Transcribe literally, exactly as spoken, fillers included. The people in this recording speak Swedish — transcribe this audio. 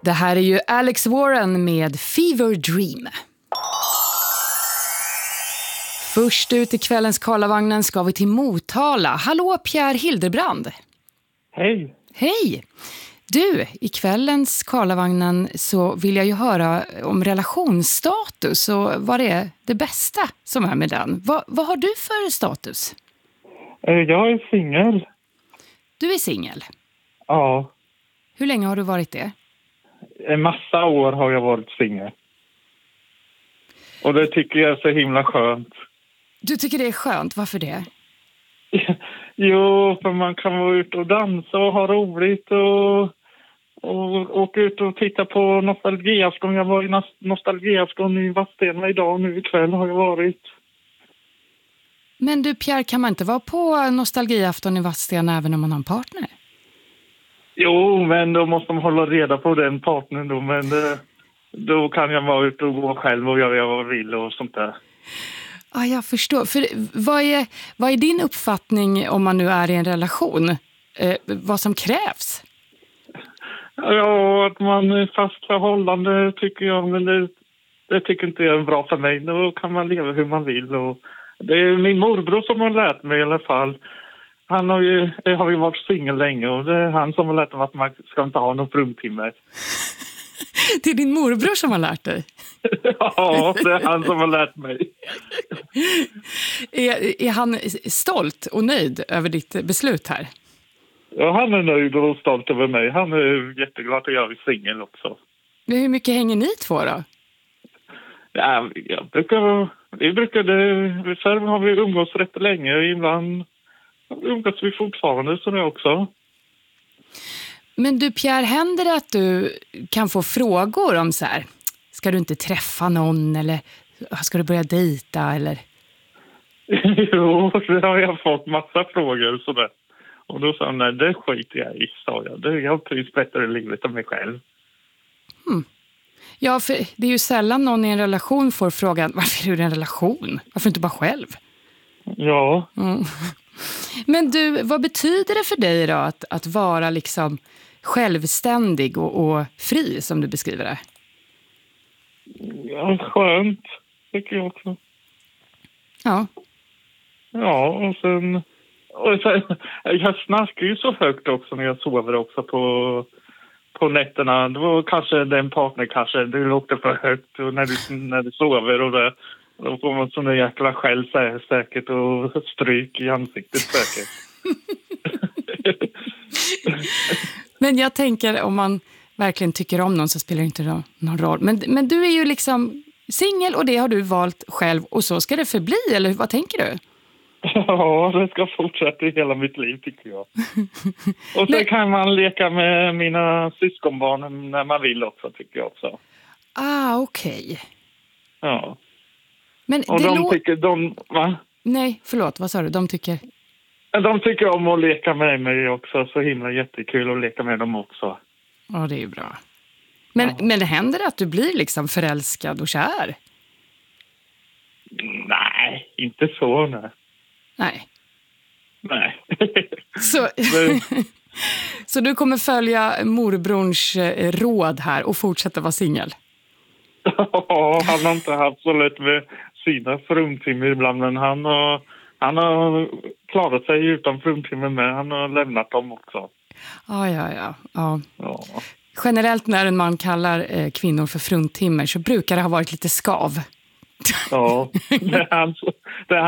Det här är ju Alex Warren med Fever Dream. Först ut i kvällens Karlavagnen ska vi till Motala. Hallå Pierre Hildebrand. Hej. Hej. Du, i kvällens Karlavagnen så vill jag ju höra om relationsstatus och vad det är det bästa som är med den. Vad, vad har du för status? Jag är singel. Du är singel? Ja. Hur länge har du varit det? En massa år har jag varit singel. Och det tycker jag är så himla skönt. Du tycker det är skönt? Varför det? Jo, för man kan vara ute och dansa och ha roligt och, och åka ut och titta på nostalgiafton. Jag var i nostalgiafton i Vadstena idag och nu ikväll har jag varit. Men du Pierre, kan man inte vara på nostalgiafton i Vadstena även om man har en partner? Jo, men då måste man hålla reda på den partnern då. Men det, då kan jag vara ute och gå själv och göra vad jag vill och sånt där. Ja, jag förstår. För vad är, vad är din uppfattning om man nu är i en relation? Eh, vad som krävs? Ja, att man är fast förhållande tycker jag, men det, det tycker inte jag är bra för mig. Då kan man leva hur man vill. Och det är min morbror som har lärt mig i alla fall. Han har ju, har ju varit singel länge och det är han som har lärt mig att man ska inte ha någon fruntimmer. Det är din morbror som har lärt dig? Ja, det är han som har lärt mig. Är, är han stolt och nöjd över ditt beslut här? Ja, han är nöjd och stolt över mig. Han är jätteglad att jag är singel också. Men hur mycket hänger ni två då? Ja, jag brukar, vi brukar det, förr har vi umgås rätt länge och ibland umgås vi fortfarande så det också. Men du Pierre, händer det att du kan få frågor om så här, ska du inte träffa någon eller ska du börja dejta eller? Jo, det har jag fått massa frågor sådär. Och då sa han, nej det skiter jag i, sa jag. Det, jag trivs bättre i livet än mig själv. Hmm. Ja, för det är ju sällan någon i en relation får frågan, varför är du i en relation? Varför inte bara själv? Ja. Mm. Men du, vad betyder det för dig då att, att vara liksom självständig och, och fri som du beskriver det? Ja, skönt tycker jag också. Ja. Ja, och sen, och sen jag snackar ju så högt också när jag sover också på, på nätterna. Då kanske den partner kanske, det låter för högt och när du, när du sover och det. Då får man sån jäkla skäll säkert och stryk i ansiktet säkert. Men jag tänker om man verkligen tycker om någon så spelar det inte någon, någon roll. Men, men du är ju liksom singel och det har du valt själv och så ska det förbli, eller vad tänker du? Ja, det ska fortsätta i hela mitt liv tycker jag. Och så kan man leka med mina syskonbarn när man vill också tycker jag också. Ah, okej. Okay. Ja. Men och det de lå- tycker, de, va? Nej, förlåt, vad sa du? De tycker? De tycker om att leka med mig också, så himla jättekul att leka med dem också. Ja, det är ju bra. Men, ja. men det händer att du blir liksom förälskad och kär? Nej, inte så, nej. Nej. Nej. Så, så du kommer följa morbrons råd här och fortsätta vara singel? Ja, han har inte haft så lätt med sina fruntimmer ibland, men han har, han har klarat sig utan fruntimmer med. Han har lämnat dem också. Ja, ja, ja. ja. ja. Generellt när en man kallar eh, kvinnor för fruntimmer så brukar det ha varit lite skav. Ja, det är han, det är